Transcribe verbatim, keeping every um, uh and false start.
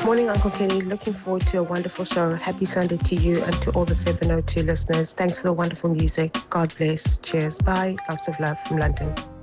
Morning, Uncle Kenny. Looking forward to a wonderful show. Happy Sunday to you and to all the seven oh two listeners. Thanks for the wonderful music. God bless. Cheers. Bye. Lots of love from London.